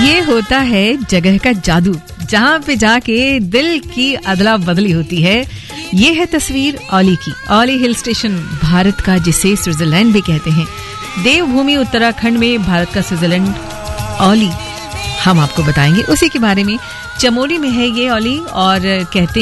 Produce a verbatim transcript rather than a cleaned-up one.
ये होता है जगह का जादू, जहां पे जाके दिल की अदला बदली होती है। ये है तस्वीर औली की। औली हिल स्टेशन भारत का, जिसे स्विट्जरलैंड भी कहते हैं। देवभूमि उत्तराखंड में भारत का स्विट्जरलैंड औली, हम आपको बताएंगे उसी के बारे में। चमोली में है ये औली और कहते